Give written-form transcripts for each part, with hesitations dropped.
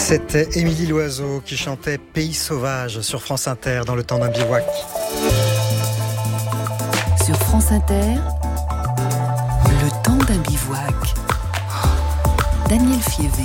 C'était Émilie Loiseau qui chantait Pays sauvage sur France Inter dans le temps d'un bivouac. Sur France Inter, le temps d'un bivouac. Daniel Fievé.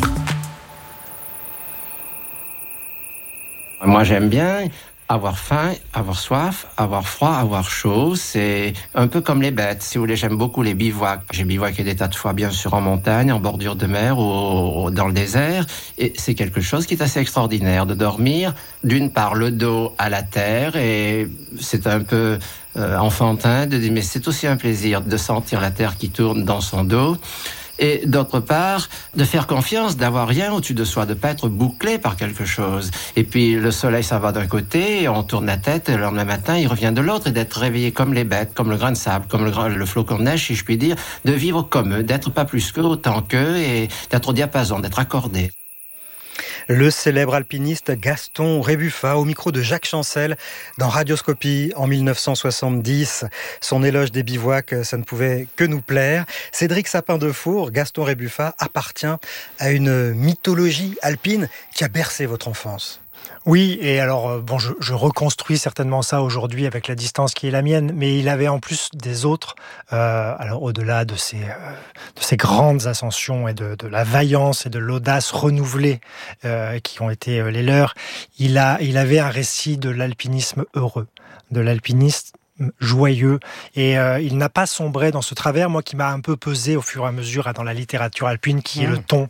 Moi j'aime bien avoir faim, avoir soif, avoir froid, avoir chaud. C'est un peu comme les bêtes. Si vous voulez, j'aime beaucoup les bivouacs. J'ai bivouaqué des tas de fois, bien sûr, en montagne, en bordure de mer ou dans le désert. Et c'est quelque chose qui est assez extraordinaire de dormir, d'une part, le dos à la terre. Et c'est un peu enfantin de dire, mais c'est aussi un plaisir de sentir la terre qui tourne dans son dos. Et d'autre part, de faire confiance, d'avoir rien au-dessus de soi, de pas être bouclé par quelque chose. Et puis le soleil, ça va d'un côté, et on tourne la tête, et le lendemain matin, il revient de l'autre, et d'être réveillé comme les bêtes, comme le grain de sable, comme le flocon de neige, si je puis dire, de vivre comme eux, d'être pas plus qu'eux, autant qu'eux, et d'être au diapason, d'être accordé. Le célèbre alpiniste Gaston Rébuffat au micro de Jacques Chancel dans Radioscopie en 1970. Son éloge des bivouacs, ça ne pouvait que nous plaire. Cédric Sapin-Defour, Gaston Rébuffat appartient à une mythologie alpine qui a bercé votre enfance. Oui, et alors, je reconstruis certainement ça aujourd'hui avec la distance qui est la mienne, mais il avait en plus des autres, alors au-delà de ces grandes ascensions et de la vaillance et de l'audace renouvelée qui ont été les leurs, il avait un récit de l'alpinisme heureux, de l'alpiniste joyeux, et il n'a pas sombré dans ce travers, moi qui m'a un peu pesé au fur et à mesure dans la littérature alpine, qui est le ton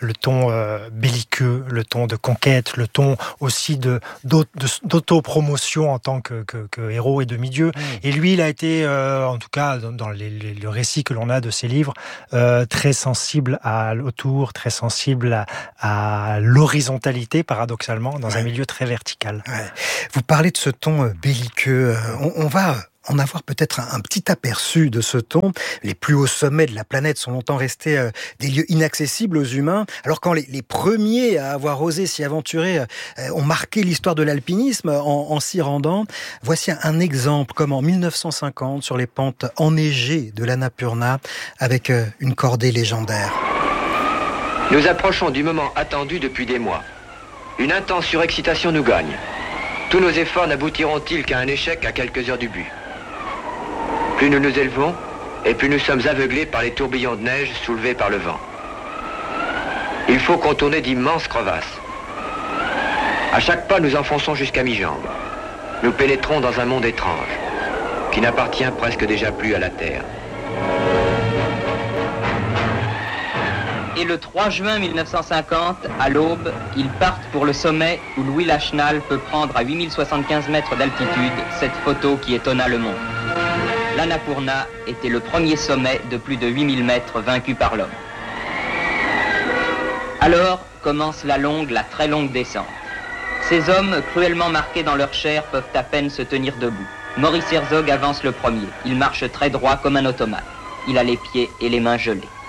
belliqueux, le ton de conquête, le ton aussi d'autopromotion en tant que héros et demi-dieu. Et lui, il a été, en tout cas dans le récit que l'on a de ses livres, très sensible autour, très sensible à l'horizontalité, paradoxalement, dans un milieu très vertical. Ouais. Vous parlez de ce ton belliqueux, on va en avoir peut-être un petit aperçu de ce ton. Les plus hauts sommets de la planète sont longtemps restés des lieux inaccessibles aux humains, alors quand les premiers à avoir osé s'y aventurer ont marqué l'histoire de l'alpinisme en s'y rendant. Voici un exemple, comme en 1950, sur les pentes enneigées de l'Annapurna, avec une cordée légendaire. Nous approchons du moment attendu depuis des mois. Une intense surexcitation nous gagne. Tous nos efforts n'aboutiront-ils qu'à un échec à quelques heures du but. Plus nous nous élevons, et plus nous sommes aveuglés par les tourbillons de neige soulevés par le vent. Il faut contourner d'immenses crevasses. À chaque pas, nous enfonçons jusqu'à mi-jambe. Nous pénétrons dans un monde étrange, qui n'appartient presque déjà plus à la Terre. Et le 3 juin 1950, à l'aube, ils partent pour le sommet où Louis Lachenal peut prendre à 8075 mètres d'altitude cette photo qui étonna le monde. L'Annapurna était le premier sommet de plus de 8000 mètres vaincu par l'homme. Alors commence la très longue descente. Ces hommes, cruellement marqués dans leur chair, peuvent à peine se tenir debout. Maurice Herzog avance le premier. Il marche très droit comme un automate. Il a les pieds et les mains gelés.